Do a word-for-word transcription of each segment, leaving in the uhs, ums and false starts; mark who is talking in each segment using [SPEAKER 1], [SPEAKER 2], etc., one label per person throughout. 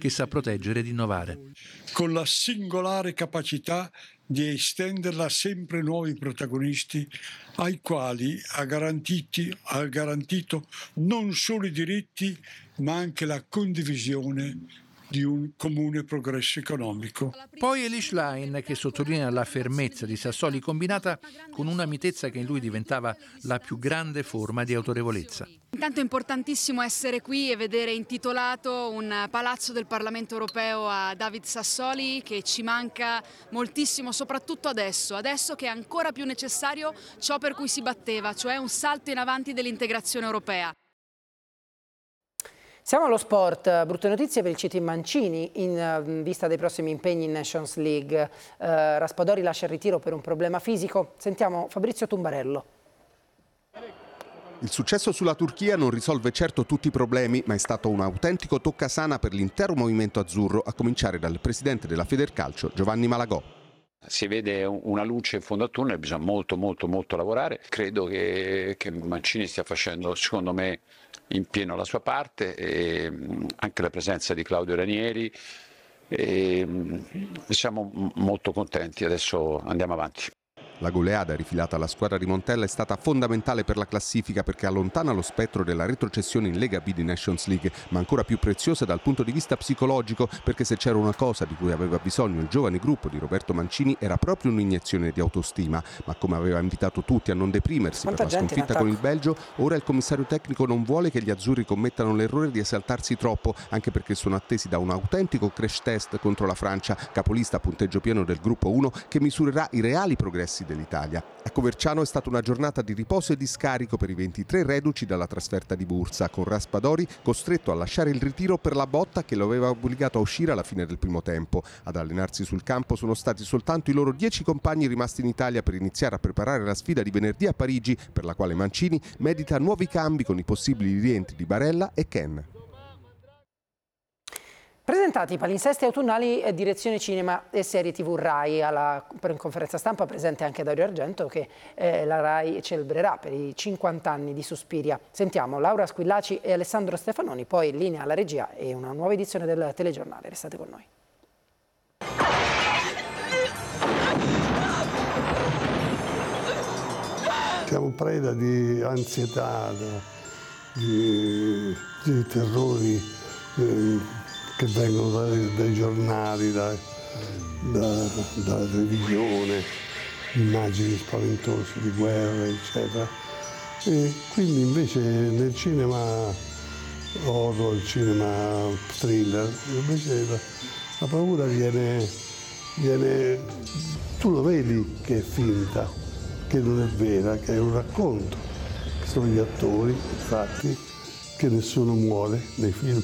[SPEAKER 1] che sa proteggere ed innovare.
[SPEAKER 2] Con la singolare capacità di estenderla a sempre nuovi protagonisti ai quali ha, garantiti, ha garantito non solo i diritti ma anche la condivisione di un comune progresso economico.
[SPEAKER 1] Poi Elie Schlein, che sottolinea la fermezza di Sassoli combinata con una mitezza che in lui diventava la più grande forma di autorevolezza.
[SPEAKER 3] Intanto è importantissimo essere qui e vedere intitolato un palazzo del Parlamento europeo a David Sassoli, che ci manca moltissimo, soprattutto adesso, adesso che è ancora più necessario ciò per cui si batteva, cioè un salto in avanti dell'integrazione europea.
[SPEAKER 4] Siamo allo sport, brutte notizie per il C T Mancini in vista dei prossimi impegni in Nations League. Eh, Raspadori lascia il ritiro per un problema fisico. Sentiamo Fabrizio Tumbarello.
[SPEAKER 5] Il successo sulla Turchia non risolve certo tutti i problemi, ma è stato un autentico toccasana per l'intero movimento azzurro, a cominciare dal presidente della Federcalcio Giovanni Malagò.
[SPEAKER 6] Si vede una luce in fondo al tunnel, bisogna molto molto molto lavorare. Credo che, che Mancini stia facendo, secondo me, in pieno la sua parte, e anche la presenza di Claudio Ranieri, e siamo molto contenti. Adesso andiamo avanti.
[SPEAKER 5] La goleada rifilata alla squadra di Montella è stata fondamentale per la classifica perché allontana lo spettro della retrocessione in Lega B di Nations League, ma ancora più preziosa dal punto di vista psicologico, perché se c'era una cosa di cui aveva bisogno il giovane gruppo di Roberto Mancini era proprio un'iniezione di autostima. Ma come aveva invitato tutti a non deprimersi Quanta per la sconfitta con il Belgio, ora il commissario tecnico non vuole che gli azzurri commettano l'errore di esaltarsi troppo, anche perché sono attesi da un autentico crash test contro la Francia, capolista a punteggio pieno del gruppo uno, che misurerà i reali progressi dell'Italia. A Coverciano è stata una giornata di riposo e di scarico per i ventitré reduci dalla trasferta di Bursa, con Raspadori costretto a lasciare il ritiro per la botta che lo aveva obbligato a uscire alla fine del primo tempo. Ad allenarsi sul campo sono stati soltanto i loro dieci compagni rimasti in Italia per iniziare a preparare la sfida di venerdì a Parigi, per la quale Mancini medita nuovi cambi con i possibili rientri di Barella e Ken.
[SPEAKER 4] Presentati i palinsesti autunnali e direzione cinema e serie tivù Rai. Alla, per in conferenza stampa presente anche Dario Argento, che eh, la Rai celebrerà per i cinquanta anni di Suspiria. Sentiamo Laura Squillaci e Alessandro Stefanoni, poi in linea alla regia e una nuova edizione del telegiornale. Restate con noi.
[SPEAKER 7] Siamo preda di ansietà, di, di terrori eh, che vengono dai, dai giornali, dai, da, dalla televisione, immagini spaventose di guerra, eccetera. E quindi invece nel cinema horror, il cinema thriller, invece la, la paura viene, viene, tu lo vedi che è finta, che non è vera, che è un racconto, che sono gli attori, infatti, che nessuno muore nei film.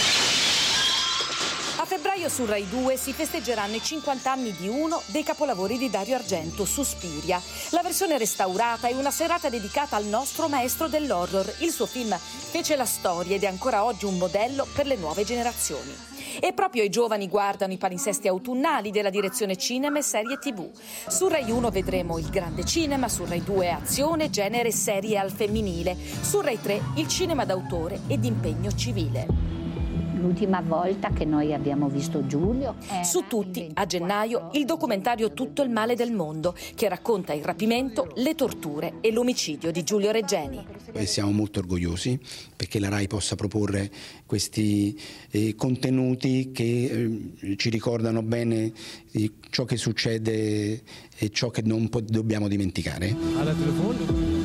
[SPEAKER 8] A febbraio su Rai due si festeggeranno i cinquanta anni di uno dei capolavori di Dario Argento, Suspiria. La versione restaurata è una serata dedicata al nostro maestro dell'horror. Il suo film fece la storia ed è ancora oggi un modello per le nuove generazioni. E proprio i giovani guardano i palinsesti autunnali della direzione cinema e serie tivù. Su Rai uno vedremo il grande cinema, su Rai due azione, genere e serie al femminile, su Rai tre il cinema d'autore ed impegno civile.
[SPEAKER 9] L'ultima volta che noi abbiamo visto Giulio.
[SPEAKER 8] Su tutti, a gennaio, il documentario Tutto il male del mondo, che racconta il rapimento, le torture e l'omicidio di Giulio Regeni.
[SPEAKER 10] E siamo molto orgogliosi perché la Rai possa proporre questi eh, contenuti che eh, ci ricordano bene eh, ciò che succede e ciò che non dobbiamo dimenticare.
[SPEAKER 11] Alla telefono.